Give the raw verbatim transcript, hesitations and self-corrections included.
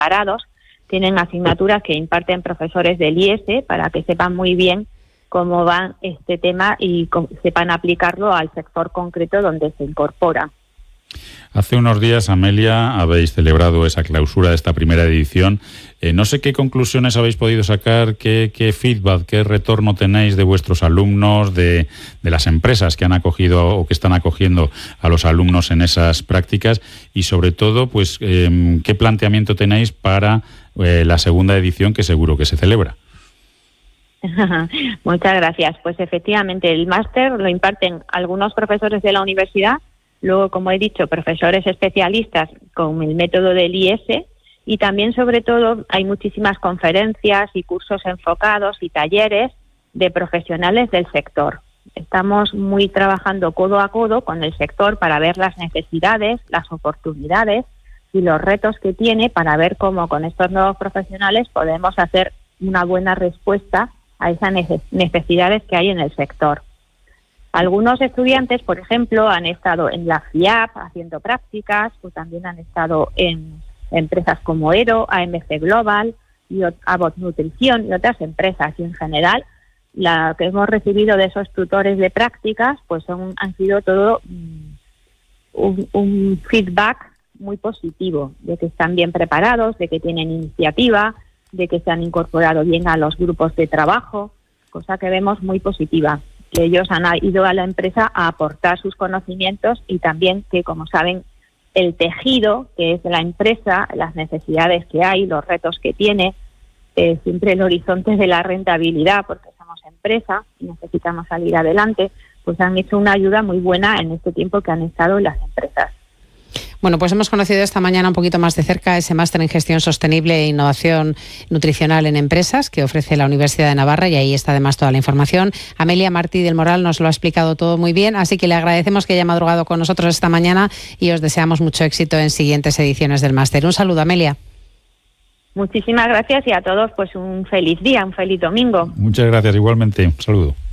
preparados, tienen asignaturas que imparten profesores del I E S E para que sepan muy bien cómo va este tema y sepan aplicarlo al sector concreto donde se incorpora. Hace unos días, Amelia, habéis celebrado esa clausura de esta primera edición. Eh, no sé qué conclusiones habéis podido sacar, qué, qué feedback, qué retorno tenéis de vuestros alumnos, de, de las empresas que han acogido o que están acogiendo a los alumnos en esas prácticas y, sobre todo, pues eh, qué planteamiento tenéis para eh, la segunda edición que seguro que se celebra. Muchas gracias. Pues efectivamente el máster lo imparten algunos profesores de la universidad. Luego, como he dicho, profesores especialistas con el método del I E S E y también, sobre todo, hay muchísimas conferencias y cursos enfocados y talleres de profesionales del sector. Estamos muy trabajando codo a codo con el sector para ver las necesidades, las oportunidades y los retos que tiene para ver cómo con estos nuevos profesionales podemos hacer una buena respuesta a esas necesidades que hay en el sector. Algunos estudiantes, por ejemplo, han estado en la F I A P haciendo prácticas, o también han estado en empresas como Ero, A M C Global, y Abbott Nutrición y otras empresas. Y en general, la que hemos recibido de esos tutores de prácticas, pues son, han sido todo un, un feedback muy positivo, de que están bien preparados, de que tienen iniciativa, de que se han incorporado bien a los grupos de trabajo, cosa que vemos muy positiva. Que ellos han ido a la empresa a aportar sus conocimientos y también que, como saben, el tejido que es de la empresa, las necesidades que hay, los retos que tiene, eh, siempre el horizonte de la rentabilidad, porque somos empresa y necesitamos salir adelante, pues han hecho una ayuda muy buena en este tiempo que han estado en las empresas. Bueno, pues hemos conocido esta mañana un poquito más de cerca ese máster en gestión sostenible e innovación nutricional en empresas que ofrece la Universidad de Navarra, y ahí está además toda la información. Amelia Martí del Moral nos lo ha explicado todo muy bien, así que le agradecemos que haya madrugado con nosotros esta mañana y os deseamos mucho éxito en siguientes ediciones del máster. Un saludo, Amelia. Muchísimas gracias y a todos pues un feliz día, un feliz domingo. Muchas gracias, igualmente. Un saludo.